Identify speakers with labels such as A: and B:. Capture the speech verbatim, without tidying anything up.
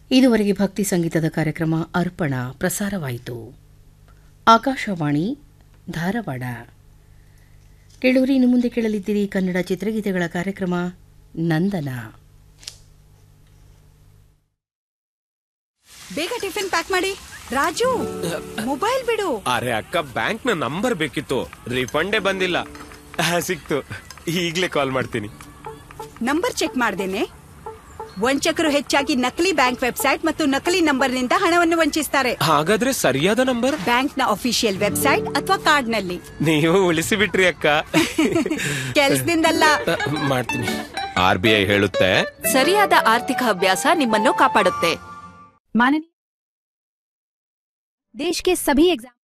A: ಇದುವರೆಗೆ ಭಕ್ತಿ ಸಂಗೀತದ ಕಾರ್ಯಕ್ರಮ ಅರ್ಪಣ ಪ್ರಸಾರವಾಯಿತು. ಆಕಾಶವಾಣಿ ಧಾರವಾಡ. ಕೇಳೂರಿ ಇನ್ನು ಮುಂದೆ ಕೇಳಲಿದ್ದೀರಿ ಕನ್ನಡ ಚಿತ್ರಗೀತೆಗಳ ಕಾರ್ಯಕ್ರಮ ನಂದನ.
B: ಬೇಗ ಟಿಫಿನ್ ಪ್ಯಾಕ್ ಮಾಡಿ. ರಾಜು, ಮೊಬೈಲ್ ಬಿಡು.
C: ಅರೆ ಅಕ್ಕ, ಬ್ಯಾಂಕ್ ನ ನಂಬರ್ ಬೇಕಿತ್ತು, ರಿಫಂಡೇ ಬಂದಿಲ್ಲ. ಸಿಕ್ತು, ಈಗ್ಲೇ ಕಾಲ್ ಮಾಡ್ತೀನಿ.
B: ನಂಬರ್ ಚೆಕ್ ಮಾಡ್ದೇನೆ. ವಂಚಕರು ಹೆಚ್ಚಾಗಿ ನಕಲಿ ಬ್ಯಾಂಕ್ ವೆಬ್ಸೈಟ್ ಮತ್ತು ನಕಲಿ ನಂಬರ್ ನಿಂದ ಹಣವನ್ನು ವಂಚಿಸ್ತಾರೆ.
C: ಹಾಗಾದ್ರೆ ಸರಿಯಾದ ನಂಬರ್
B: ಬ್ಯಾಂಕ್ ನ ಅಫಿಷಿಯಲ್ ವೆಬ್ಸೈಟ್ ಅಥವಾ ಕಾರ್ಡ್ ನಲ್ಲಿ.
C: ನೀವು ಉಳಿಸಿ ಬಿಟ್ರಿ ಅಕ್ಕ.
B: ಕೆಲ್ಸದಿಂದಲ್ಲ,
C: ಮಾಡ್ತೀನಿ. ಆರ್ ಬಿ ಐ ಹೇಳುತ್ತೆ,
D: ಸರಿಯಾದ ಆರ್ಥಿಕ ಅಭ್ಯಾಸ ನಿಮ್ಮನ್ನು ಕಾಪಾಡುತ್ತೆ.
E: माननीय देश के सभी एग्जाम